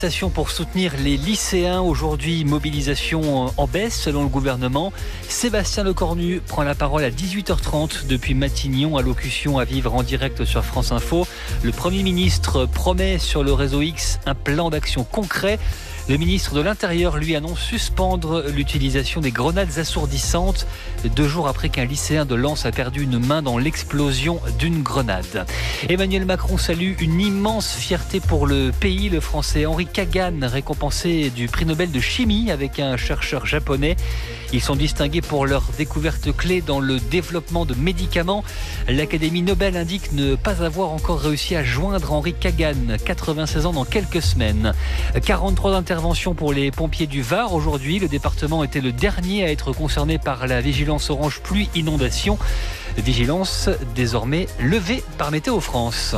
Pour soutenir les lycéens, aujourd'hui mobilisation en baisse selon le gouvernement. Sébastien Lecornu prend la parole à 18h30 depuis Matignon, allocution à vivre en direct sur France Info. Le Premier ministre promet sur le réseau X un plan d'action concret. Le ministre de l'Intérieur, lui, annonce suspendre l'utilisation des grenades assourdissantes 2 jours après qu'un lycéen de Lens a perdu une main dans l'explosion d'une grenade. Emmanuel Macron salue une immense fierté pour le pays. Le Français Henri Kagan, récompensé du prix Nobel de chimie avec un chercheur japonais. Ils sont distingués pour leurs découvertes clés dans le développement de médicaments. L'Académie Nobel indique ne pas avoir encore réussi à joindre Henri Kagan, 96 ans dans quelques semaines. 43 interventions pour les pompiers du Var. Aujourd'hui, le département était le dernier à être concerné par la vigilance orange pluie inondation. Vigilance désormais levée par Météo France.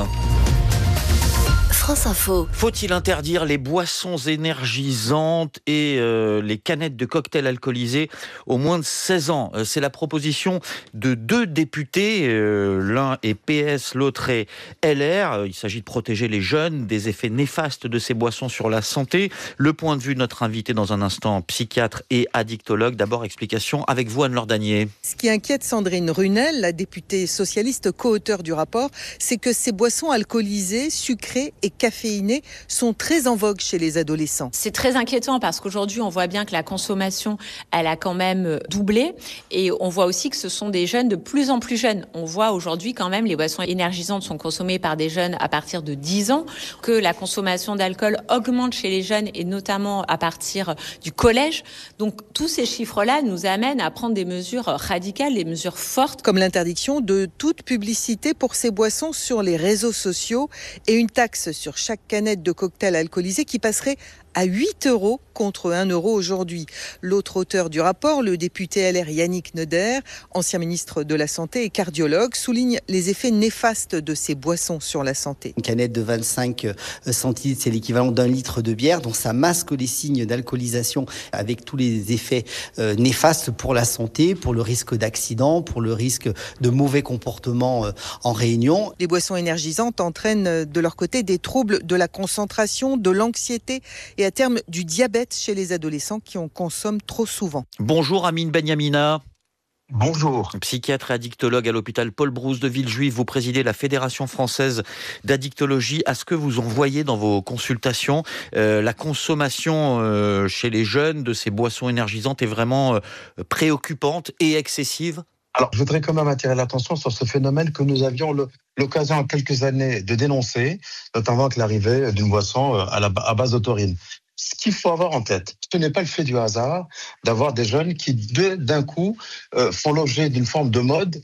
France Info. Faut-il interdire les boissons énergisantes et les canettes de cocktails alcoolisés aux moins de 16 ans? C'est la proposition de 2 députés. L'un est PS, l'autre est LR. Il s'agit de protéger les jeunes des effets néfastes de ces boissons sur la santé. Le point de vue de notre invité dans un instant, psychiatre et addictologue. D'abord, explication avec vous, Anne-Laure Danier. Ce qui inquiète Sandrine Runel, la députée socialiste co-auteure du rapport, c'est que ces boissons alcoolisées, sucrées et caféinés sont très en vogue chez les adolescents. C'est très inquiétant parce qu'aujourd'hui, on voit bien que la consommation, elle a quand même doublé et on voit aussi que ce sont des jeunes de plus en plus jeunes. On voit aujourd'hui quand même les boissons énergisantes sont consommées par des jeunes à partir de 10 ans, que la consommation d'alcool augmente chez les jeunes et notamment à partir du collège. Donc tous ces chiffres-là nous amènent à prendre des mesures radicales, des mesures fortes. Comme l'interdiction de toute publicité pour ces boissons sur les réseaux sociaux et une taxe sur chaque canette de cocktail alcoolisé qui passerait à 8 € contre 1 € aujourd'hui. L'autre auteur du rapport, le député LR Yannick Neuder, ancien ministre de la Santé et cardiologue, souligne les effets néfastes de ces boissons sur la santé. Une canette de 25 centilitres, c'est l'équivalent d'1 litre de bière, donc ça masque les signes d'alcoolisation avec tous les effets néfastes pour la santé, pour le risque d'accident, pour le risque de mauvais comportements en réunion. Les boissons énergisantes entraînent de leur côté des troubles de la concentration, de l'anxiété et à terme du diabète chez les adolescents qui en consomment trop souvent. Bonjour Amine Benyamina. Bonjour. Psychiatre et addictologue à l'hôpital Paul Brousse de Villejuif. Vous présidez la Fédération française d'addictologie. À ce que vous en voyez dans vos consultations, la consommation chez les jeunes de ces boissons énergisantes est vraiment préoccupante et excessive? Alors, je voudrais quand même attirer l'attention sur ce phénomène que nous avions l'occasion en quelques années de dénoncer, notamment avec l'arrivée d'une boisson à base de taurine. Ce qu'il faut avoir en tête, ce n'est pas le fait du hasard d'avoir des jeunes qui, d'un coup, font l'objet d'une forme de mode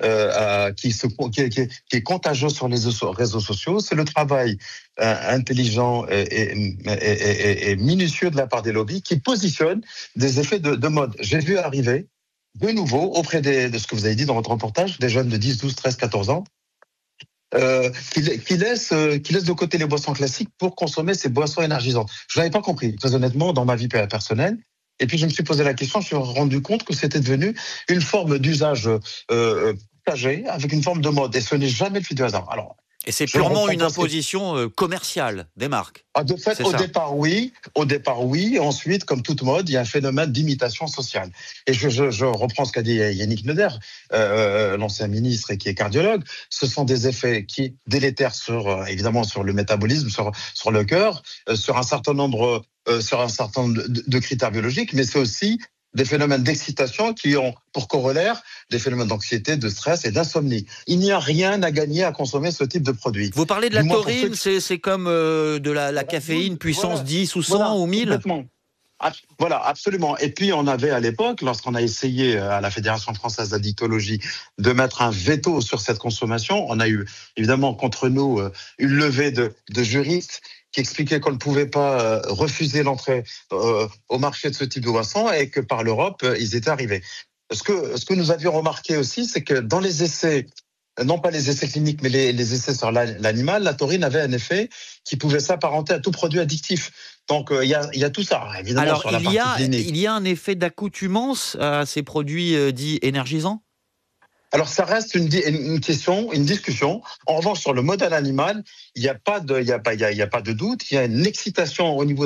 qui est contagieuse sur les réseaux sociaux. C'est le travail intelligent et minutieux de la part des lobbies qui positionnent des effets de mode. J'ai vu arriver de nouveau auprès de ce que vous avez dit dans votre reportage, des jeunes de 10, 12, 13, 14 ans, qui laissent de côté les boissons classiques pour consommer ces boissons énergisantes. Je n'avais pas compris, très honnêtement, dans ma vie personnelle. Et puis je me suis posé la question, je me suis rendu compte que c'était devenu une forme d'usage partagé avec une forme de mode. Et ce n'est jamais le fait du hasard. Alors, et c'est purement une imposition commerciale des marques. De fait, au départ, oui. Ensuite, comme toute mode, il y a un phénomène d'imitation sociale. Et je reprends ce qu'a dit Yannick Neuder, l'ancien ministre et qui est cardiologue. Ce sont des effets qui délétèrent évidemment sur le métabolisme, sur le cœur, sur un certain nombre de critères biologiques, mais c'est aussi des phénomènes d'excitation qui ont pour corollaire des phénomènes d'anxiété, de stress et d'insomnie. Il n'y a rien à gagner à consommer ce type de produit. Vous parlez de la taurine, c'est comme de la caféine puissance 10 ou 100 ou 1000 ? Voilà, absolument. Et puis, on avait à l'époque, lorsqu'on a essayé à la Fédération française d'addictologie de mettre un veto sur cette consommation, on a eu évidemment contre nous une levée de juristes qui expliquait qu'on ne pouvait pas refuser l'entrée au marché de ce type de boisson et que par l'Europe, ils étaient arrivés. Ce que nous avions remarqué aussi, c'est que dans les essais, non pas les essais cliniques, mais les essais sur l'animal, la taurine avait un effet qui pouvait s'apparenter à tout produit addictif. Donc il y a tout ça, évidemment. Alors, sur la partie clinique. Il y a un effet d'accoutumance à ces produits dits énergisants ? Alors ça reste une question, une discussion. En revanche, sur le modèle animal, il n'y a pas de doute. Il y a une excitation au niveau